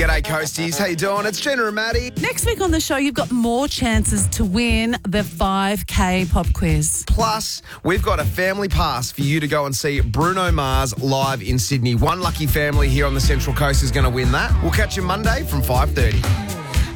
G'day, Coasties. How you doing? It's Jenna and Maddie. Next week on the show, you've got more chances to win the 5K pop quiz. Plus, we've got a family pass for you to go and see Bruno Mars live in Sydney. One lucky family here on the Central Coast is going to win that. We'll catch you Monday from 5:30.